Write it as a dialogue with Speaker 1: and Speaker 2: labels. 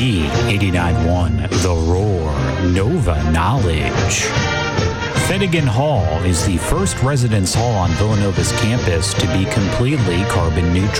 Speaker 1: E89.1 The Roar Nova Knowledge. Finnegan Hall is the first residence hall on Villanova's campus to be completely carbon neutral.